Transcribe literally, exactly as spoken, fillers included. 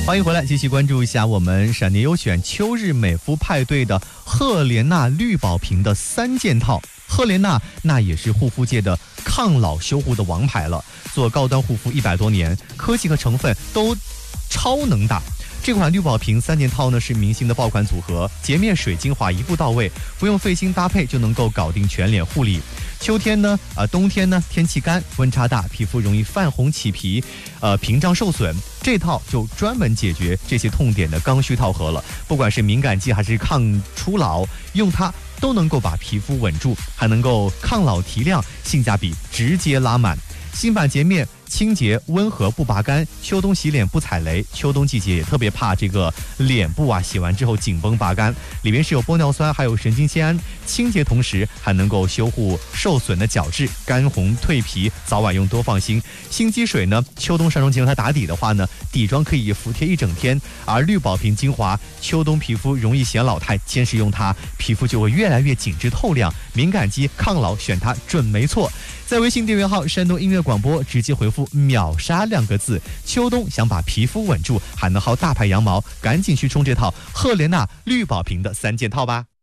欢迎回来，继续关注一下我们闪电优选秋日美肤派对的赫莲娜绿宝瓶的三件套。赫莲娜那也是护肤界的抗老修护的王牌了，做高端护肤一百多年，科技和成分都超能打。这款绿宝瓶三件套呢是明星的爆款组合，洁面水精华一步到位，不用费心搭配就能够搞定全脸护理。秋天呢，呃，冬天呢，天气干，温差大，皮肤容易泛红起皮，呃，屏障受损，这套就专门解决这些痛点的刚需套盒了。不管是敏感肌还是抗初老，用它都能够把皮肤稳住，还能够抗老提亮，性价比直接拉满。新版洁面清洁温和不拔干，秋冬洗脸不踩雷。秋冬季节也特别怕这个脸部啊洗完之后紧绷拔干，里面是有玻尿酸还有神经酰胺，清洁同时还能够修护受损的角质，干红蜕皮，早晚用多放心。新肌水呢，秋冬上妆前用它打底的话呢，底妆可以服帖一整天。而绿宝瓶精华，秋冬皮肤容易显老态，坚持用它，皮肤就会越来越紧致透亮。敏感肌抗老选它准没错。在微信订阅号山东音乐广播直接回复秒杀两个字，秋冬想把皮肤稳住还能薅大牌羊毛，赶紧去冲这套赫莲娜绿宝瓶的三件套吧。